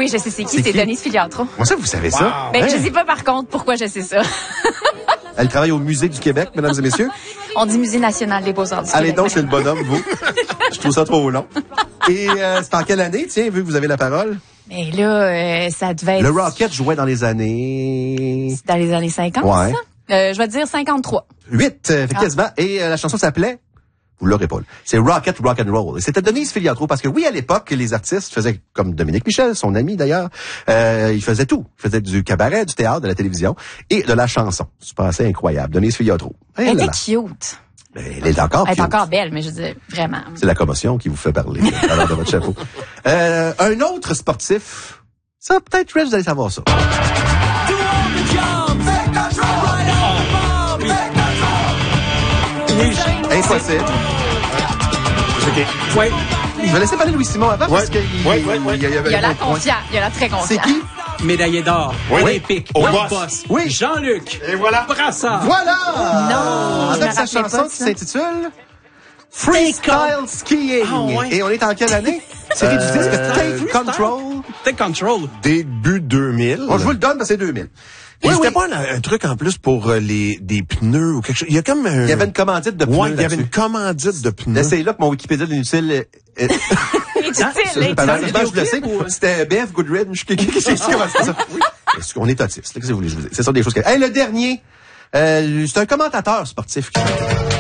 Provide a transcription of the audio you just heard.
Oui, je sais c'est qui, c'est Denise Filiatro. Moi, ça, vous savez ça? Ben, je sais pas par contre pourquoi je sais ça. Elle travaille au Musée du Québec, mesdames et messieurs. On dit Musée national des beaux-arts du Québec. Allez donc, c'est le bonhomme, vous. Je trouve ça trop long. Et c'est en quelle année, tiens, vu que vous avez la parole? Mais là, ça devait être... Le Rocket jouait dans les années... Dans les années 50, ouais. ça? Je vais dire 53. 8, quasiment. Et la chanson s'appelait... Vous l'aurez pas. C'est Rocket Rock'n'Roll. Et c'était Denise Filiatro parce que oui, à l'époque, les artistes faisaient comme Dominique Michel, son ami d'ailleurs. Ils faisaient tout. Ils faisaient du cabaret, du théâtre, de la télévision et de la chanson. C'est pas assez incroyable. Denise Filiatro. Elle était cute. Elle est encore Elle est cute. encore belle, mais je dis vraiment. C'est la commotion qui vous fait parler à l'heure de votre chapeau. Un autre sportif, ça peut-être Reg, vous allez savoir ça. Impossible. OK. Ouais. Je vais laisser parler Louis-Simon avant parce qu'il Il a l'air confiant. Il a l'air très confiant. C'est qui? Médaillé d'or. Oui. Olympique. Au Au boss. boss. Oui. Jean-Luc. Et voilà. Brassard. Voilà! Non, je me Avec sa rappelais chanson pas qui ça. s'intitule Freestyle Skiing. Ah ouais. Et on est en quelle année? Série du disque Take Control. Take Control. Début 2000. Bon, je vous le donne, parce que c'est 2000. Et Oui, c'était oui. pas un truc en plus pour des pneus ou quelque chose. Il y a comme un... Il y avait une commandite de pneus. Ouais, il y avait là-dessus. une commandite de pneus. C'est là que mon Wikipédia de l'inutile Utile, Pendant utile. je le sais. C'était BF Goodrich. Qu'est-ce ça? Oui. Est-ce qu'on est autiste? Qu'est-ce que vous voulez que je vous dise? Ce sont des choses que... Hey, le dernier, c'est un commentateur sportif qui